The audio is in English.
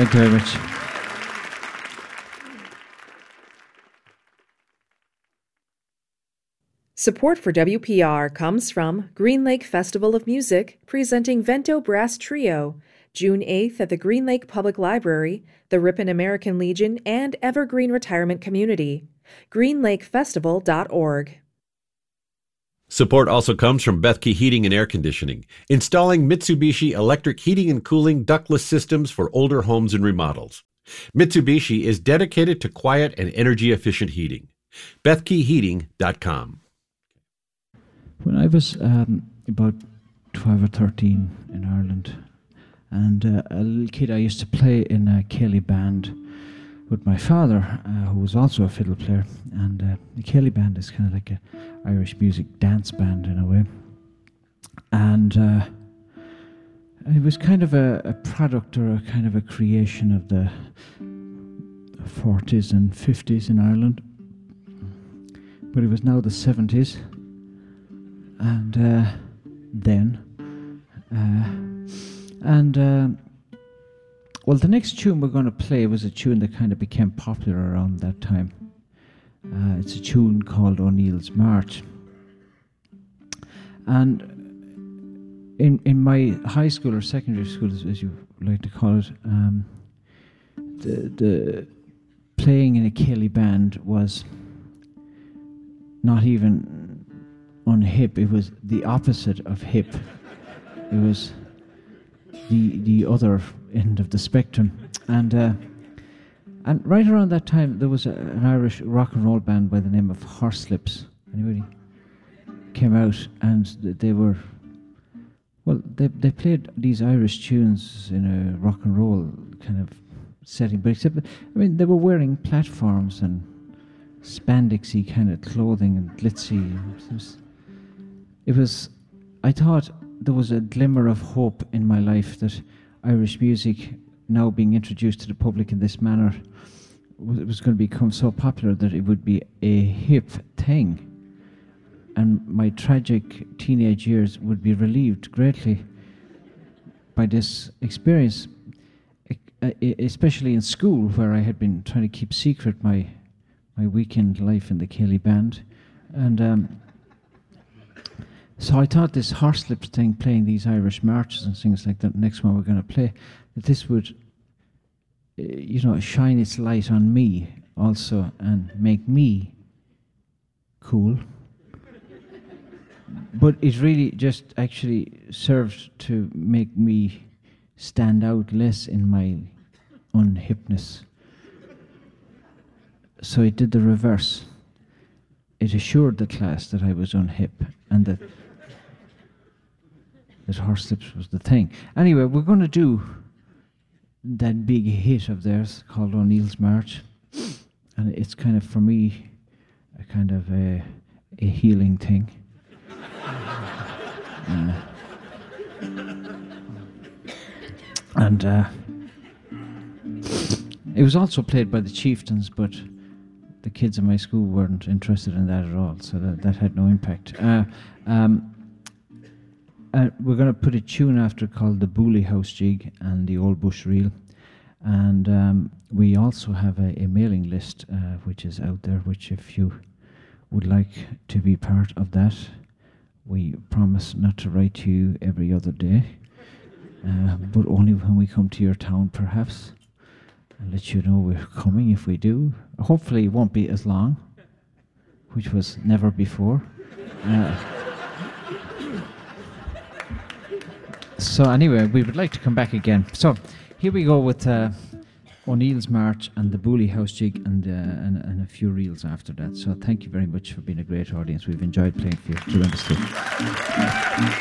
Thank you very much. Support for WPR comes from Green Lake Festival of Music, presenting Vento Brass Trio, June 8th at the Green Lake Public Library, the Ripon American Legion, and Evergreen Retirement Community. greenlakefestival.org. Support also comes from Bethke Heating and Air Conditioning, installing Mitsubishi electric heating and cooling ductless systems for older homes and remodels. Mitsubishi is dedicated to quiet and energy-efficient heating. BethkeHeating.com. When I was about 12 or 13 in Ireland, and a little kid, I used to play in a Céilí band with my father, who was also a fiddle player. And the Céilí band is kind of like an Irish music dance band in a way. And it was kind of a product or a kind of a creation of the 40s and 50s in Ireland. But it was now the 70s. And well, the next tune we're going to play was a tune that kind of became popular around that time. It's a tune called O'Neill's March. And in my high school or secondary school, as you like to call it, the playing in a Céilí band was not even unhip. It was the opposite of hip. It was the other end of the spectrum. And right around that time, there was an Irish rock and roll band by the name of Horslips. Anybody? Came out, and they were, well, they played these Irish tunes in a rock and roll kind of setting, but except, I mean, they were wearing platforms and spandexy kind of clothing and glitzy. It was, I thought there was a glimmer of hope in my life that Irish music, now being introduced to the public in this manner, it was going to become so popular that it would be a hip thing. And my tragic teenage years would be relieved greatly by this experience, especially in school, where I had been trying to keep secret my weekend life in the Céilí band. And so I thought this Horslips thing, playing these Irish marches and things like that, next one we're going to play, that this would, shine its light on me also and make me cool. But it really just actually served to make me stand out less in my unhipness. So it did the reverse. It assured the class that I was unhip and that Horslips was the thing. Anyway, we're going to do that big hit of theirs called O'Neill's March. And it's kind of, for me, a kind of a healing thing. And it was also played by the Chieftains, but the kids in my school weren't interested in that at all, so that had no impact. We're going to put a tune after called the Booley House Jig and the Old Bush Reel. And we also have a mailing list which is out there, which if you would like to be part of that, we promise not to write to you every other day, but only when we come to your town, perhaps. I'll let you know we're coming if we do. Hopefully it won't be as long, which was never before. So anyway, we would like to come back again. So here we go with O'Neill's March and the Booley House Jig and a few reels after that. So thank you very much for being a great audience. We've enjoyed playing for you tremendously.